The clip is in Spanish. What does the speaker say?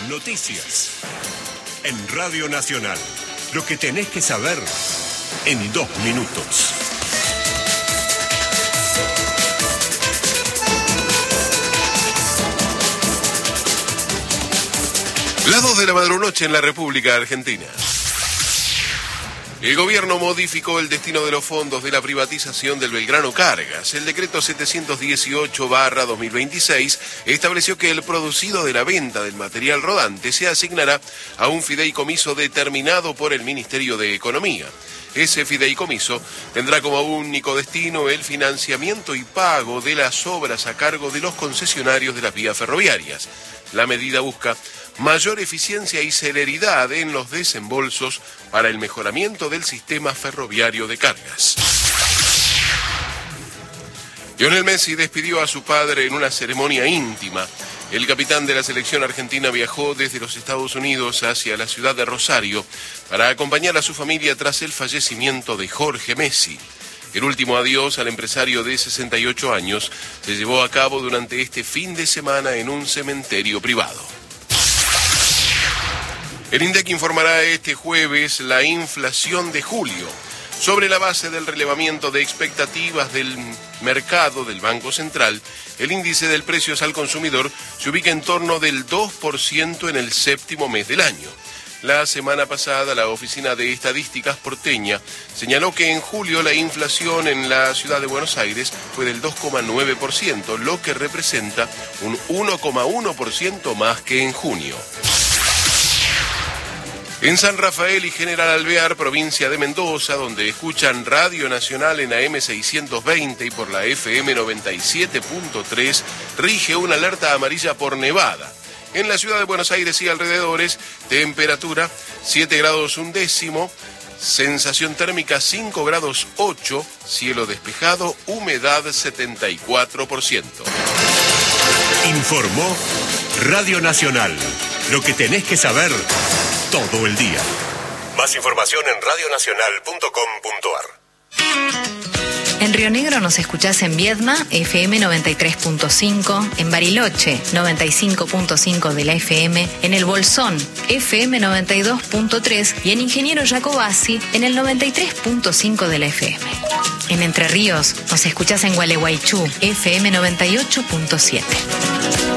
Noticias. En Radio Nacional. Lo que tenés que saber en 2 minutos. Las 2 de la madrunoche en la República Argentina. El gobierno modificó el destino de los fondos de la privatización del Belgrano Cargas. El decreto 718/2026 estableció que el producido de la venta del material rodante se asignará a un fideicomiso determinado por el Ministerio de Economía. Ese fideicomiso tendrá como único destino el financiamiento y pago de las obras a cargo de los concesionarios de las vías ferroviarias. La medida busca mayor eficiencia y celeridad en los desembolsos para el mejoramiento del sistema ferroviario de cargas. Lionel Messi despidió a su padre en una ceremonia íntima. El capitán de la selección argentina viajó desde los Estados Unidos hacia la ciudad de Rosario para acompañar a su familia tras el fallecimiento de Jorge Messi. El último adiós al empresario de 68 años se llevó a cabo durante este fin de semana en un cementerio privado. El INDEC informará este jueves la inflación de julio. Sobre la base del relevamiento de expectativas del mercado del Banco Central, el índice de precios al consumidor se ubica en torno del 2% en el séptimo mes del año. La semana pasada, la Oficina de Estadísticas porteña señaló que en julio la inflación en la ciudad de Buenos Aires fue del 2,9%, lo que representa un 1,1% más que en junio. En San Rafael y General Alvear, provincia de Mendoza, donde escuchan Radio Nacional en AM 620 y por la FM 97.3, rige una alerta amarilla por nevada. En la ciudad de Buenos Aires y alrededores, temperatura 7 grados 1 sensación térmica 5 grados 8, cielo despejado, humedad 74%. Informó Radio Nacional. Lo que tenés que saber todo el día. Más información en radionacional.com.ar. En Río Negro nos escuchás en Viedma, FM 93.5, en Bariloche, 95.5 de la FM, en El Bolsón, FM 92.3 y en Ingeniero Jacobasi, en el 93.5 de la FM. En Entre Ríos nos escuchás en Gualeguaychú, FM 98.7.